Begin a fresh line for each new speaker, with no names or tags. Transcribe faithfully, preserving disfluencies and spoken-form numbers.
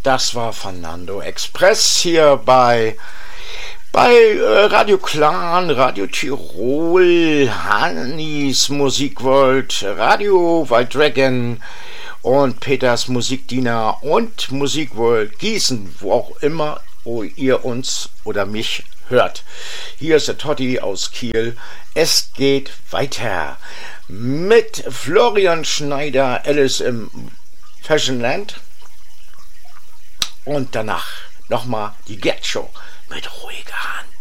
Das war Fernando Express hier bei, bei äh, Radio Clan, Radio Tirol, Hannis Musikworld, Radio White Dragon und Peters Musikdiener und Musikworld Gießen, wo auch immer wo ihr uns oder mich hört. Hier ist der Totti aus Kiel. Es geht weiter mit Florian Schneider, Alice im Fashionland. Und danach nochmal die Gerd Show mit ruhiger Hand.